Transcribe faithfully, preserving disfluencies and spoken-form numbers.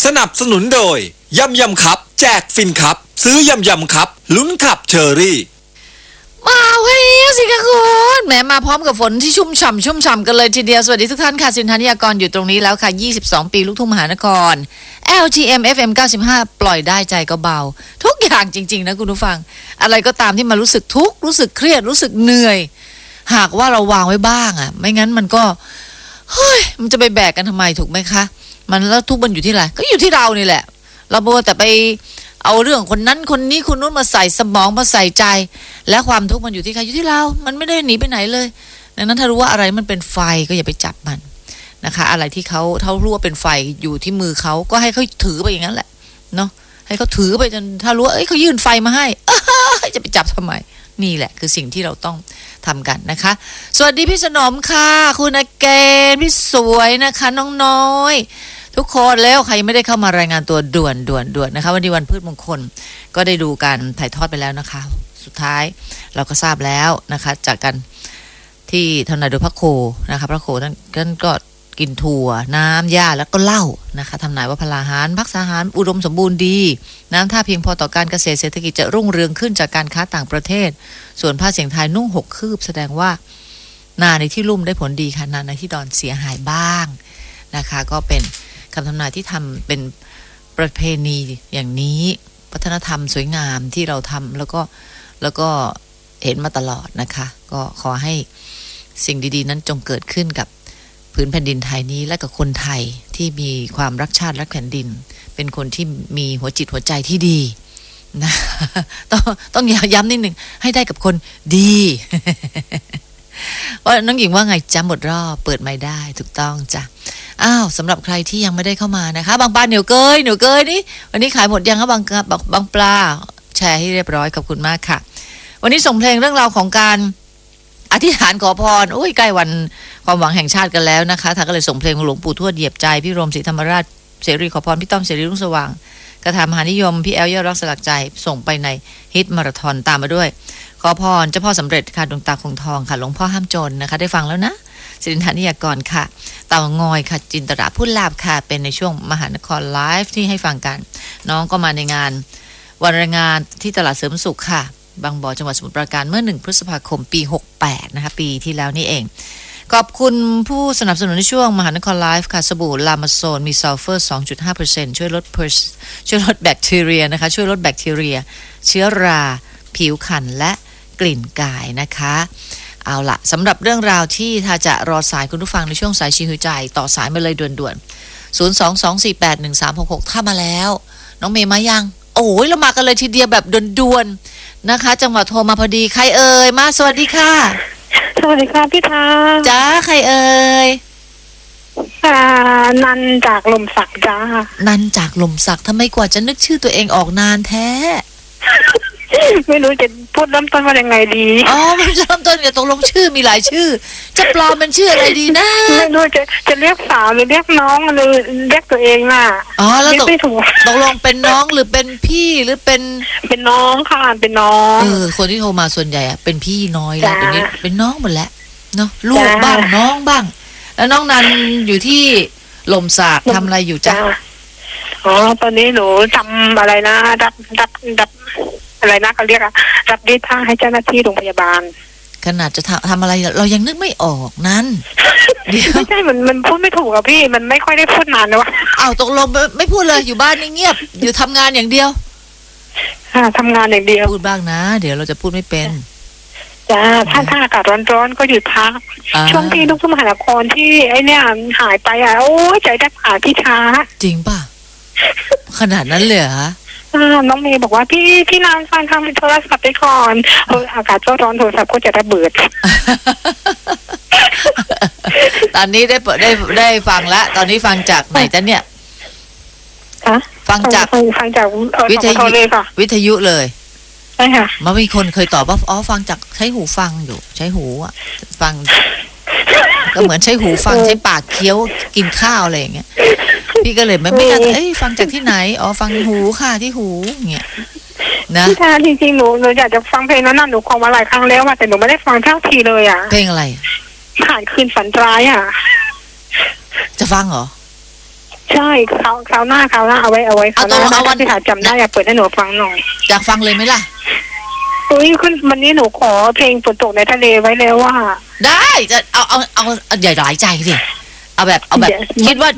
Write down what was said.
สนับสนุนโดยยำยำครับแจกฟินครับซื้อยำยำครับลุ้นขับเชอรี่มาเฮ้ยสิคะคุณแหมมาพร้อมกับฝนที่ชุ่มฉ่ำชุ่มฉ่ำกันเลยทีเดียวสวัสดีทุกท่านค่ะสินธานิยากรอยู่ตรงนี้แล้วค่ะยี่สิบสองปีลูกทุ่งมหานคร แอล ที เอ็ม เอฟ เอ็ม เก้าสิบห้าปล่อยได้ใจก็เบาทุกอย่างจริงๆนะคุณผู้ฟังอะไรก็ตามที่มารู้สึกทุกข์รู้สึกเครียดรู้สึกเหนื่อยหากว่าเราวางไว้บ้างอ่ะไม่งั้นมันก็เฮ้ยมันจะไปแบกกันทำไมถูกไหมคะมันแล้วทุกข์มันอยู่ที่ไหนก็อยู่ที่เรานี่แหละเราโบแต่ไปเอาเรื่องคนนั้นคนนี้คนนู้นมาใส่สมองมาใส่ใจและความทุกข์มันอยู่ที่ใครอยู่ที่เรามันไม่ได้หนีไปไหนเลยดังนั้นถ้ารู้ว่าอะไรมันเป็นไฟก็อย่าไปจับมันนะคะอะไรที่เขาเขารู้ว่าเป็นไฟอยู่ที่มือเขาก็ให้เขาถือไปอย่างนั้นแหละเนาะให้เขาถือไปจนถ้ารู้ว่าเอ้ยเขายื่นไฟมาให้จะไปจับทำไมนี่แหละคือสิ่งที่เราต้องทำกันนะคะสวัสดีพี่สนมค่ะคุณอาเกณฑ์พี่สวยนะคะน้องน้อยทุกคนแล้วใครไม่ได้เข้ามารายงานตัวด่วนด่วนด่วนนะคะวันนี้วันพืชมงคลก็ได้ดูการถ่ายทอดไปแล้วนะคะสุดท้ายเราก็ทราบแล้วนะคะจากการที่ทำนายโดยพระโคนะคะพระโคท่านท่านก็กินถั่วน้ำหญ้าแล้วก็เหล้านะคะทำนายว่าพลาหารพักษาหารอุดมสมบูรณ์ดีน้ำท่าเพียงพอต่อการเกษตรเศรษฐกิจจะรุ่งเรืองขึ้นจากการค้าต่างประเทศส่วนผ้าเสียงไทยนุ่งหกคืบแสดงว่านาในที่ลุ่มได้ผลดีค่ะนาในที่ดอนเสียหายบ้างนะคะก็เป็นคำทำนายที่ทำเป็นประเพณีอย่างนี้วัฒนธรรมสวยงามที่เราทำแล้วก็แล้วก็เห็นมาตลอดนะคะก็ขอให้สิ่งดีๆนั้นจงเกิดขึ้นกับพื้นแผ่นดินไทยนี้และกับคนไทยที่มีความรักชาติรักแผ่นดินเป็นคนที่มีหัวจิตหัวใจที่ดีนะต้องต้องย้ำนิดหนึ่งให้ได้กับคนดีว่าน้องหญิงว่าไงจ้าหมดรอบเปิดไม่ได้ถูกต้องจ้ะอ้าวสำหรับใครที่ยังไม่ได้เข้ามานะคะบางปลาเหนียวเกยเหนียวเกยนี่วันนี้ขายหมดยังครับบางบางบางปลาแชร์ให้เรียบร้อยขอบคุณมากค่ะวันนี้ส่งเพลงเรื่องราวของการอธิษฐานขอพรโอ้ยใกล้วันความหวังแห่งชาติกันแล้วนะคะทางก็เลยส่งเพลงของหลวงปู่ทวดเหยียบใจพี่รมศรีธรรมราชเสรีขอพรพี่ต้อมเสรีรุ่งสว่างกระถามหานิยมพี่แอลยอดรักสลักใจส่งไปในฮิตมาราธอนตามมาด้วยขอพรเจ้าพ่อสำเร็จค่ะดวงตาคงทองค่ะหลวงพ่อห้ามจนนะคะได้ฟังแล้วนะสิรินทานิยากรค่ะเต่างอยค่ะจินตราพูดลาบค่ะเป็นในช่วงมหานครไลฟ์ที่ให้ฟังกันน้องก็มาในงานวันแรงงานที่ตลาดเสริมสุขค่ะบางบ่อจังหวัดสมุทรปราการเมื่อหนึ่งพฤษภาคมปีหกแปดนะคะปีที่แล้วนี่เองขอบคุณผู้สนับสนุนในช่วงมหานครไลฟ์ค่ะสบู่ลามาโซนมีซัลเฟอร์ สองจุดห้าเปอร์เซ็นต์ ช่วยลดช่วยลดแบคทีเรียนะคะช่วยลดแบคทีเรียเชื้อราผิวขันและกลิ่นกายนะคะเอาละสำหรับเรื่องราวที่ถ้าจะรอสายคุณผู้ฟังในช่วงสายชีวิตใจต่อสายมาเลยด่วนๆศูนย์ สอง สอง สี่ แปด หนึ่ง สาม หก หกถ้ามาแล้วน้องเมย์มายังโอ้ยเรามากันเลยทีเดียวแบบด่วนๆนะคะจังหวะโทรมาพอดีใครเอ่ยมาสวัสดีค่ะสวัสดีค่ะพี่ทาจ้าใครเอ่ยอ่านันจากลมสักจ้านันจากลมสักทำไมกว่าจะนึกชื่อตัวเองออกนานแท้ไม่รู้จะพูดเริ่มต้นว่ายังไงดีอ๋อไม่เริ่มต้นจะตกลงชื่อมีหลายชื่อจะปลอมเป็นชื่ออะไรดีนะไม่รู้จะจะเรียกสาวหรือเรียกน้องหรือเรียกตัวเองน่ะอ๋อแล้วตกตกลงเป็นน้องหรือเป็นพี่หรือเป็นเป็นน้องค่ะเป็นน้องเออคนที่โทรมาส่วนใหญ่อะเป็นพี่น้อยแล้วตอนนี้เป็นน้องหมดแล้วเนาะลูกบ้างน้องบ้างแล้วน้องนันอยู่ที่ลมสักทำอะไรอยู่จ้ะอ๋อตอนนี้หนูทำอะไรนะรับรับรับอะไรนะเขาเรียกอะรับรีดผ้าให้เจ้าหน้าที่โรงพยาบาลขนาดจะทำทำอะไรเรายังนึกไม่ออกนั้นไม่ใช่มันมันพูดไม่ถูกอะพี่มันไม่ค่อยได้พูดนานนะวะอ้าวตกลงไม่พูดเลยอยู่บ้านเงียบอยู่ทำงานอย่างเดียวค่ะทำงานอย่างเดียวพูดบ้างนะเดี๋ยวเราจะพูดไม่เป็นจ้าถ้าถ้าอากาศร้อนๆก็หยุดพักช่วงที่ลูกทุ่งมหานครที่ไอเนี่ยหายไปอ่ะโอ้ใจแทบขาดที่ช้าจริงป่ะขนาดนั้นเลยเหรอน้องเมย์บอกว่าพี่พี่นางฟังทำโทรศัพท์ไปก่อนเอออากาศก็ร้อนโทรศัพท์ก็จะระเบิดตอนนี้ได้ได้ได้ฟังแล้วตอนนี้ฟังจากไหนจ๊ะเนี่ยฟังจากฟังจากวิทยุวิทยุเลยใช่ค่ะมันมีคนเคยตอบว่าอ๋อฟังจากใช้หูฟังอยู่ใช้หูอ่ะฟังก็เหมือนใช้หูฟังใช้ปากเคี้ยวกินข้าวอะไรอย่างเงี้ยพี่ก็เลยไม่ไม่เอ้ยฟังจากที่ไหนอ๋อฟังหูค่ะที่หูเงี้ยนะพี่ทาจริงๆหนูหนูอยากจะฟังเพลงนั้นน่ะหนูขอมาหลายครั้งแล้วแต่หนูไม่ได้ฟังทั้งทีเลยอ่ะเพลงอะไรผ่านคืนฝันร้ายอ่ะจะฟังเหรอใใช่คราวคราวหน้าคราวหน้าเอาไว้เอาไว้คราวหน้าเอาตัวเอาวันถ้าพี่ถาจำได้อยากเปิดให้หนูฟังหน่อยอยากฟังเลยไหมล่ะอุ้ยคุณวันนี้หนูขอเพลงฝนตกในทะเลไว้แล้วว่าได้จะเอาเอาเอาเอาอย่าหลายใจสิเอาแบบเอาแบบเดี๋ยวคิดว่า